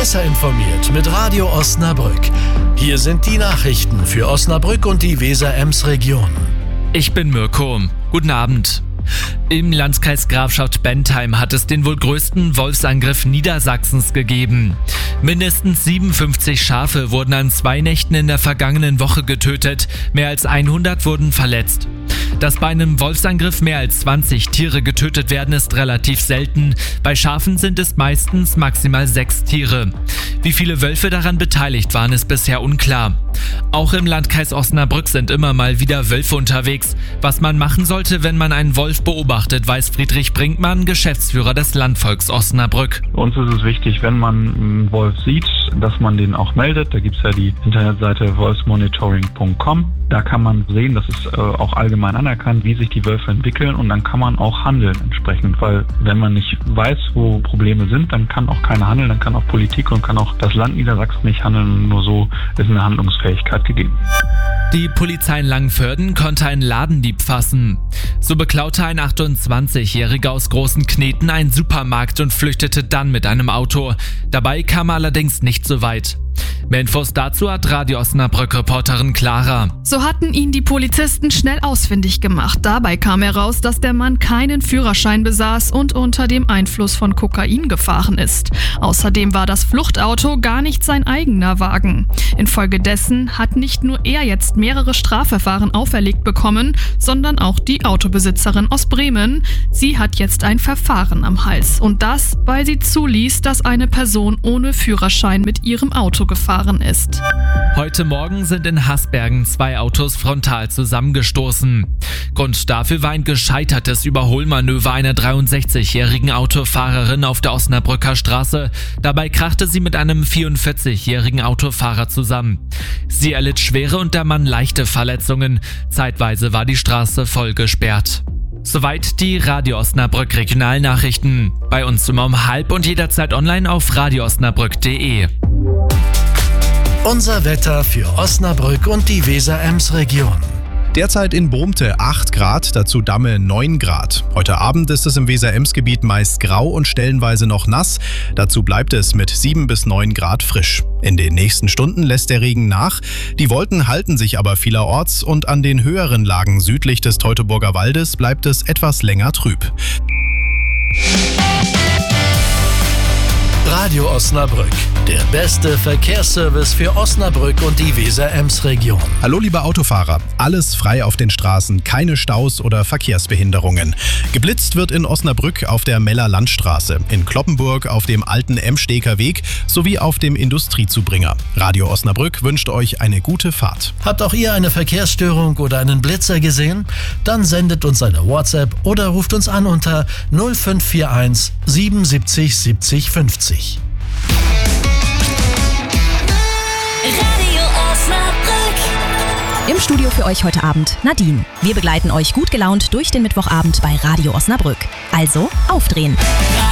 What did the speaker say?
Besser informiert mit Radio Osnabrück. Hier sind die Nachrichten für Osnabrück und die Weser-Ems-Region. Ich bin Mirko. Guten Abend. Im Landkreis Grafschaft-Bentheim hat es den wohl größten Wolfsangriff Niedersachsens gegeben. Mindestens 57 Schafe wurden an 2 Nächten in der vergangenen Woche getötet. Mehr als 100 wurden verletzt. Dass bei einem Wolfsangriff mehr als 20 Tiere getötet werden, ist relativ selten. Bei Schafen sind es meistens maximal 6 Tiere. Wie viele Wölfe daran beteiligt waren, ist bisher unklar. Auch im Landkreis Osnabrück sind immer mal wieder Wölfe unterwegs. Was man machen sollte, wenn man einen Wolf beobachtet, weiß Friedrich Brinkmann, Geschäftsführer des Landvolks Osnabrück. Uns ist es wichtig, wenn man einen Wolf sieht, dass man den auch meldet. Da gibt es ja die Internetseite wolfsmonitoring.com. Da kann man sehen, das ist auch allgemein anerkannt, wie sich die Wölfe entwickeln, und dann kann man auch handeln entsprechend. Weil wenn man nicht weiß, wo Probleme sind, dann kann auch keiner handeln, dann kann auch Politik und kann auch das Land Niedersachsen nicht handeln. Nur so ist eine Handlungsfähigkeit gegeben. Die Polizei in Langförden konnte einen Ladendieb fassen. So beklaute ein 28-Jähriger aus Großen Kneten einen Supermarkt und flüchtete dann mit einem Auto. Dabei kam er allerdings nicht so weit. Mehr Infos dazu hat Radio Osnabrück-Reporterin Clara. So hatten ihn die Polizisten schnell ausfindig gemacht. Dabei kam heraus, dass der Mann keinen Führerschein besaß und unter dem Einfluss von Kokain gefahren ist. Außerdem war das Fluchtauto gar nicht sein eigener Wagen. Infolgedessen hat nicht nur er jetzt mehrere Strafverfahren auferlegt bekommen, sondern auch die Autobesitzerin aus Bremen. Sie hat jetzt ein Verfahren am Hals. Und das, weil sie zuließ, dass eine Person ohne Führerschein mit ihrem Auto gefahren ist. Heute Morgen sind in Hasbergen 2 Autos frontal zusammengestoßen. Grund dafür war ein gescheitertes Überholmanöver einer 63-jährigen Autofahrerin auf der Osnabrücker Straße. Dabei krachte sie mit einem 44-jährigen Autofahrer zusammen. Sie erlitt schwere und der Mann leichte Verletzungen. Zeitweise war die Straße voll gesperrt. Soweit die Radio Osnabrück Regionalnachrichten. Bei uns immer um 12:30 und jederzeit online auf radioosnabrück.de. Unser Wetter für Osnabrück und die Weser-Ems-Region. Derzeit in Brumte 8 Grad, dazu Damme 9 Grad. Heute Abend ist es im Weser-Ems-Gebiet meist grau und stellenweise noch nass. Dazu bleibt es mit 7 bis 9 Grad frisch. In den nächsten Stunden lässt der Regen nach. Die Wolken halten sich aber vielerorts und an den höheren Lagen südlich des Teutoburger Waldes bleibt es etwas länger trüb. Radio Osnabrück, der beste Verkehrsservice für Osnabrück und die Weser-Ems-Region. Hallo liebe Autofahrer, alles frei auf den Straßen, keine Staus oder Verkehrsbehinderungen. Geblitzt wird in Osnabrück auf der Meller Landstraße, in Cloppenburg auf dem alten Emsteker Weg sowie auf dem Industriezubringer. Radio Osnabrück wünscht euch eine gute Fahrt. Habt auch ihr eine Verkehrsstörung oder einen Blitzer gesehen? Dann sendet uns eine WhatsApp oder ruft uns an unter 0541 77 70 50. Im Studio für euch heute Abend Nadine. Wir begleiten euch gut gelaunt durch den Mittwochabend bei Radio Osnabrück. Also aufdrehen.